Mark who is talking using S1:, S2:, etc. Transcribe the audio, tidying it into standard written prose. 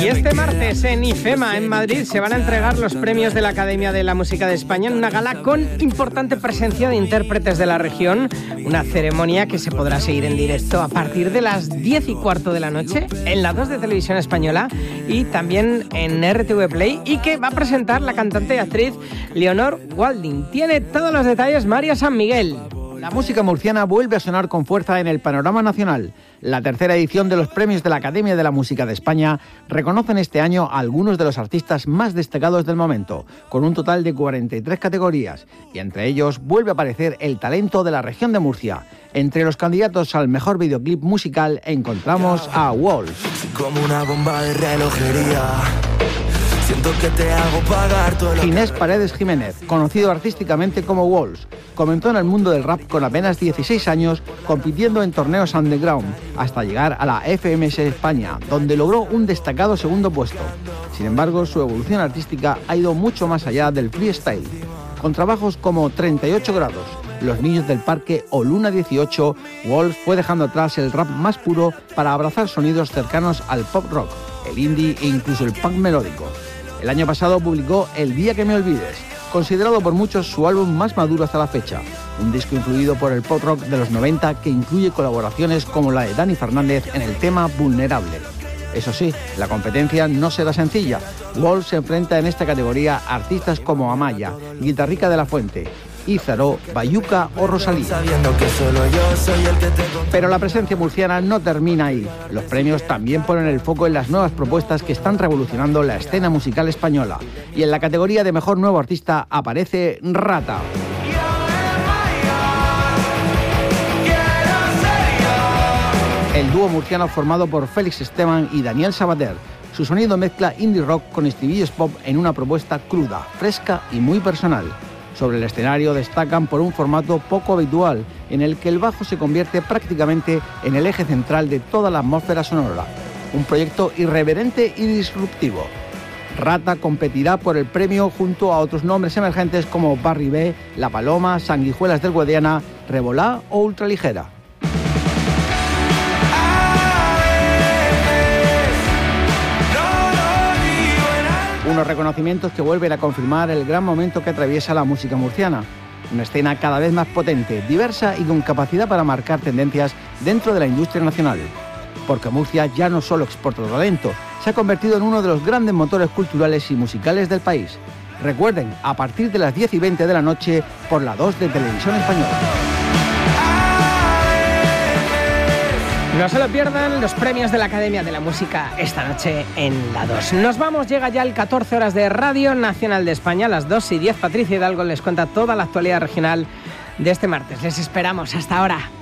S1: Y este martes en IFEMA, en Madrid, se van a entregar los premios de la Academia de la Música de España en una gala con importante presencia de intérpretes de la región. Una ceremonia que se podrá seguir en directo a partir de las 10:15 de la noche en la 2 de Televisión Española y también en RTV Play, y que va a presentar la cantante y actriz Leonor Walding. Tiene todos los detalles María San Miguel.
S2: La música murciana vuelve a sonar con fuerza en el panorama nacional. La tercera edición de los premios de la Academia de la Música de España reconocen este año a algunos de los artistas más destacados del momento, con un total de 43 categorías, y entre ellos vuelve a aparecer el talento de la región de Murcia. Entre los candidatos al mejor videoclip musical encontramos a Walls.
S3: Como una bomba de relojería. Siento que te hago pagar todo lo
S2: Ginés Paredes Jiménez, conocido artísticamente como Walls, comenzó en el mundo del rap con apenas 16 años, compitiendo en torneos underground, hasta llegar a la FMS España, donde logró un destacado segundo puesto. Sin embargo, su evolución artística ha ido mucho más allá del freestyle. Con trabajos como 38 grados, Los niños del parque o Luna 18, Walls fue dejando atrás el rap más puro para abrazar sonidos cercanos al pop rock, el indie e incluso el punk melódico. El año pasado publicó El día que me olvides, considerado por muchos su álbum más maduro hasta la fecha, un disco influido por el pop rock de los 90 que incluye colaboraciones como la de Dani Fernández en el tema Vulnerable. Eso sí, la competencia no será sencilla. Walls se enfrenta en esta categoría a artistas como Amaya, Guitarrica de la Fuente, Ízaro, Bayuca o Rosalía. Pero la presencia murciana no termina ahí. Los premios también ponen el foco en las nuevas propuestas que están revolucionando la escena musical española. Y en la categoría de mejor nuevo artista aparece Rata. El dúo murciano formado por Félix Esteban y Daniel Sabater. Su sonido mezcla indie rock con estribillos pop en una propuesta cruda, fresca y muy personal. Sobre el escenario destacan por un formato poco habitual, en el que el bajo se convierte prácticamente en el eje central de toda la atmósfera sonora. Un proyecto irreverente y disruptivo. Rata competirá por el premio junto a otros nombres emergentes como Barry B, La Paloma, Sanguijuelas del Guadiana, Revolá o Ultraligera. Unos reconocimientos que vuelven a confirmar el gran momento que atraviesa la música murciana. Una escena cada vez más potente, diversa y con capacidad para marcar tendencias dentro de la industria nacional. Porque Murcia ya no solo exporta talento, se ha convertido en uno de los grandes motores culturales y musicales del país. Recuerden, a partir de las 10:20 de la noche por la 2 de Televisión Española.
S1: No se lo pierdan los premios de la Academia de la Música esta noche en la 2. Nos vamos, llega ya el 14 horas de Radio Nacional de España, a las 2:10. Patricia Hidalgo les cuenta toda la actualidad regional de este martes. Les esperamos, hasta ahora.